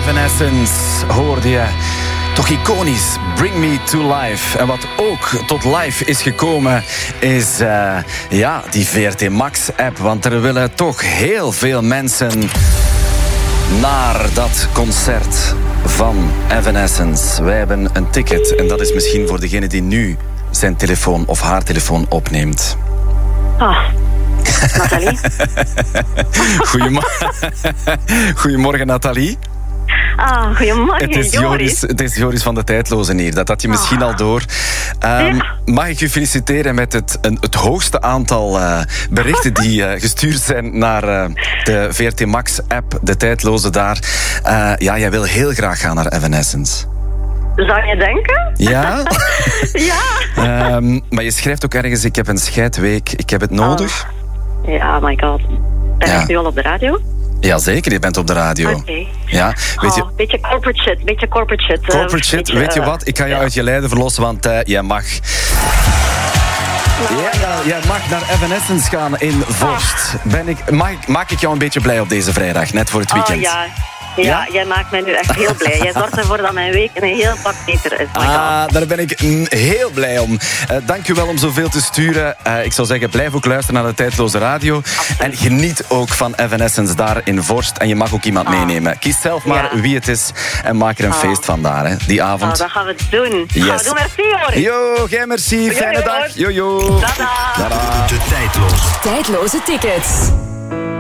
Evanescence hoorde je. Toch iconisch, Bring Me To Life. En wat ook tot life is gekomen, is die VRT Max-app. Want er willen toch heel veel mensen naar dat concert van Evanescence. Wij hebben een ticket en dat is misschien voor degene die nu zijn telefoon of haar telefoon opneemt. Nathalie. Goedemorgen, Nathalie. Goedemorgen, Joris. Het is Joris van de Tijdlozen hier. Dat had je misschien al door. Mag ik u feliciteren met het hoogste aantal berichten die gestuurd zijn naar de VRT Max-app, de Tijdlozen daar. Jij wil heel graag gaan naar Evanescence. Zou je denken? Ja? Ja. Maar je schrijft ook ergens, ik heb een scheidweek, ik heb het nodig. Ja, my god. Ben ik nu al op de radio? Jazeker, je bent op de radio. Oké. Ja, weet je... Beetje corporate shit. Corporate shit, weet je wat? Ik ga jou uit je lijden verlossen, want jij mag... Jij mag naar Evanescence gaan in Vorst. Maak ik jou een beetje blij op deze vrijdag, net voor het weekend? Ja, jij maakt mij nu echt heel blij. Jij zorgt ervoor dat mijn week een heel pak beter is. Daar ben ik heel blij om. Dank u wel om zoveel te sturen. Ik zou zeggen, blijf ook luisteren naar de Tijdloze Radio. Absoluut. En geniet ook van Evanescence daar in Vorst. En je mag ook iemand meenemen. Kies zelf maar wie het is en maak er een feest van daar, hè, die avond. Dat gaan we doen. Yes. Gaan we doen, merci hoor. Jo, jij merci. Fijne dag. Jo. Tada. Tada. De Tijdloze Tickets.